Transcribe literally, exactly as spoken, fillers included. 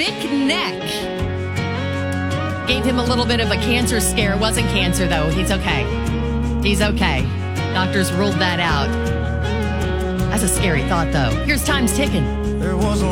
thick neck. Gave him a little bit of a cancer scare. It wasn't cancer, though. He's okay. He's okay. Doctors ruled that out. That's a scary thought, though. Here's Time's Ticking. There was a